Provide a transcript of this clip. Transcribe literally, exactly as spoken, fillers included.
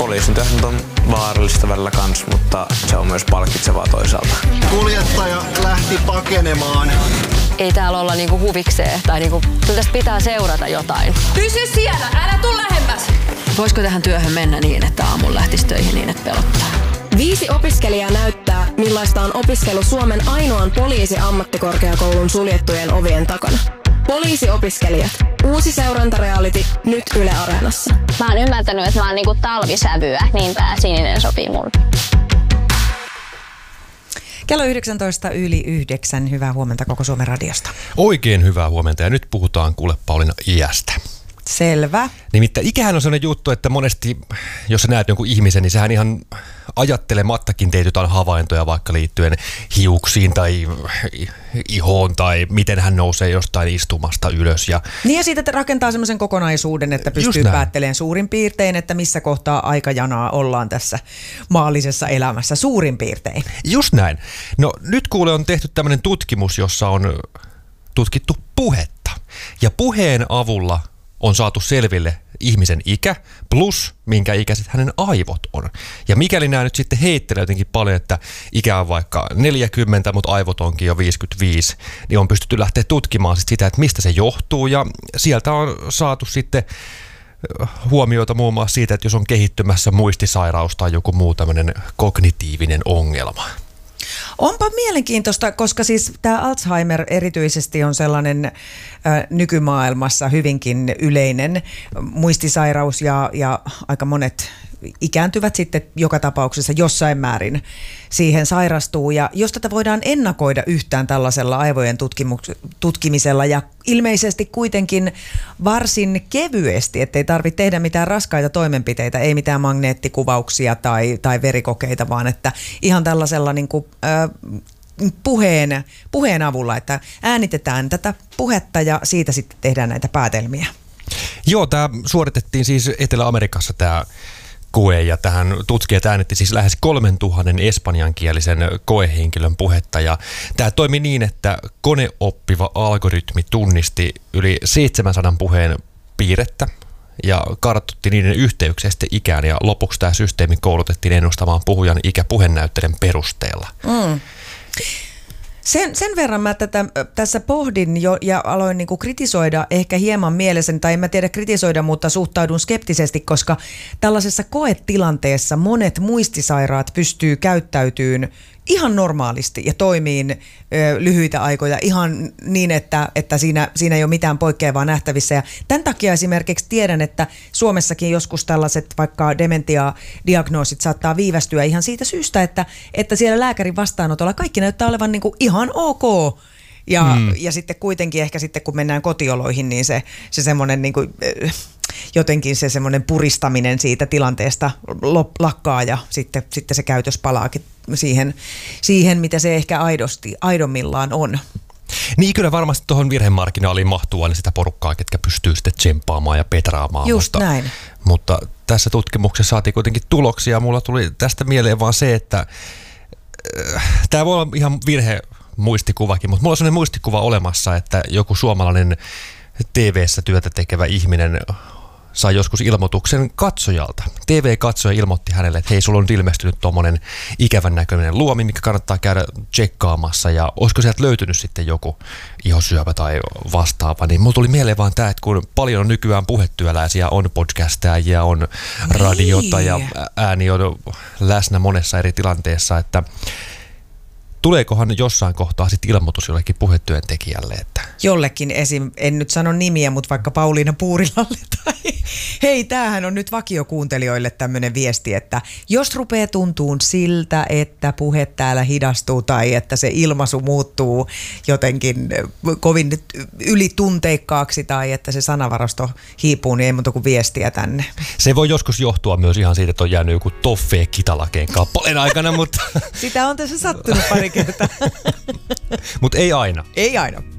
poliisin työssä on vaarallista välillä kans, mutta se on myös palkitsevaa toisaalta. Kuljettaja lähti pakenemaan. Ei täällä olla niinku huvikseen tai niinku, kyllä tästä pitää seurata jotain. Pysy siellä, älä tuu lähemmäs! Voisiko tähän työhön mennä niin, että aamulla lähtisi töihin niin, että pelottaa? Viisi opiskelijaa näyttää, millaista on opiskelu Suomen ainoan poliisiammattikorkeakoulun suljettujen ovien takana. Poliisiopiskelijat. Uusi seurantareality nyt Yle Areenassa. Mä oon ymmärtänyt, että mä oon niinku talvisävyä, niin tää sininen sopii mulle. Kello yhdeksäntoista yli yhdeksän. Hyvää huomenta koko Suomen radiosta. Oikein hyvää huomenta ja nyt puhutaan kuule Pauliina iästä. Selvä. Nimittäin ikähän on sellainen juttu, että monesti, jos sä näet jonkun ihmisen, niin sehän ihan ajattelemattakin teet jotain havaintoja vaikka liittyen hiuksiin tai ihoon tai miten hän nousee jostain istumasta ylös. Ja niin ja siitä rakentaa semmoisen kokonaisuuden, että pystyy päättelemään suurin piirtein, että missä kohtaa aikajanaa ollaan tässä maallisessa elämässä suurin piirtein. Just näin. No nyt kuule on tehty tämmöinen tutkimus, jossa on tutkittu puhetta ja puheen avulla on saatu selville ihmisen ikä plus minkä ikäiset hänen aivot on. Ja mikäli nämä nyt sitten heittelee jotenkin paljon, että ikä on vaikka neljäkymmentä, mutta aivot onkin jo viisikymmentäviisi, niin on pystytty lähteä tutkimaan sit sitä, että mistä se johtuu. Ja sieltä on saatu sitten huomioita muun muassa siitä, että jos on kehittymässä muistisairaus tai joku muu tämmöinen kognitiivinen ongelma. Onpa mielenkiintoista, koska siis tämä Alzheimer erityisesti on sellainen ä, nykymaailmassa hyvinkin yleinen muistisairaus ja, ja aika monet ikääntyvät sitten joka tapauksessa jossain määrin siihen sairastuu. Ja jos tätä voidaan ennakoida yhtään tällaisella aivojen tutkimisella ja ilmeisesti kuitenkin varsin kevyesti, ettei tarvitse tehdä mitään raskaita toimenpiteitä, ei mitään magneettikuvauksia tai, tai verikokeita, vaan että ihan tällaisella niin kuin, äh, puheen, puheen avulla, että äänitetään tätä puhetta ja siitä sitten tehdään näitä päätelmiä. Joo, tämä suoritettiin siis Etelä-Amerikassa tämä koe ja tähän tutkijat äänetti siis lähes kolmentuhannen espanjankielisen koehenkilön puhetta ja tämä toimi niin, että koneoppiva algoritmi tunnisti yli seitsemänsadan puheen piirrettä ja kartoitti niiden yhteyksiä sitten ikään ja lopuksi tämä systeemi koulutettiin ennustamaan puhujan ikä puhennäytteiden perusteella. Mm. Sen, sen verran mä tätä, tässä pohdin jo ja aloin niinku kritisoida ehkä hieman mielessäni, tai en mä tiedä kritisoida, mutta suhtaudun skeptisesti, koska tällaisessa koetilanteessa monet muistisairaat pystyy käyttäytymään ihan normaalisti ja toimiin ö, lyhyitä aikoja ihan niin, että, että siinä, siinä ei ole mitään poikkeavaa nähtävissä. Ja tämän takia esimerkiksi tiedän, että Suomessakin joskus tällaiset vaikka dementia-diagnoosit saattaa viivästyä ihan siitä syystä, että, että siellä lääkärin vastaanotolla kaikki näyttää olevan niin kuin ihan ok. Ja, mm. ja sitten kuitenkin ehkä sitten kun mennään kotioloihin, niin se, se semmoinen niin kuin, jotenkin se semmoinen puristaminen siitä tilanteesta lakkaa ja sitten, sitten se käytös palaakin siihen, siihen, mitä se ehkä aidosti, aidommillaan on. Niin kyllä varmasti tuohon virhemarginaaliin mahtuu aina sitä porukkaa, ketkä pystyy sitten tsemppaamaan ja petraamaan. Just mutta, näin. Mutta tässä tutkimuksessa saatiin kuitenkin tuloksia. Mulla tuli tästä mieleen vaan se, että äh, tämä voi olla ihan virhe muistikuvakin, mutta mulla on sellainen muistikuva olemassa, että joku suomalainen T V:ssä työtä tekevä ihminen sai joskus ilmoituksen katsojalta. T V-katsoja ilmoitti hänelle, että hei, sulla on ilmestynyt tuommoinen ikävän näköinen luomi, mikä kannattaa käydä tsekkaamassa ja olisiko sieltä löytynyt sitten joku ihosyöpä tai vastaava. Niin mulla tuli mieleen vaan tämä, että kun paljon on nykyään puhetyöläisiä, on podcastajia, on radiota ja ääni on läsnä monessa eri tilanteessa, että tuleekohan jossain kohtaa sitten ilmoitus jollekin puhetyöntekijälle? Että jollekin esim. En nyt sano nimiä, mutta vaikka Pauliina Puurilalle tai hei, tämähän on nyt vakiokuuntelijoille tämmöinen viesti, että jos rupeaa tuntuun siltä, että puhe täällä hidastuu tai että se ilmaisu muuttuu jotenkin kovin ylitunteikkaaksi tai että se sanavarasto hiipuu, niin ei muuta kuin viestiä tänne. Se voi joskus johtua myös ihan siitä, että on jäänyt joku toffee kitalakeen kappaleen aikana, mutta sitä on tässä sattunut pari kertaa. Mutta ei aina. Ei aina.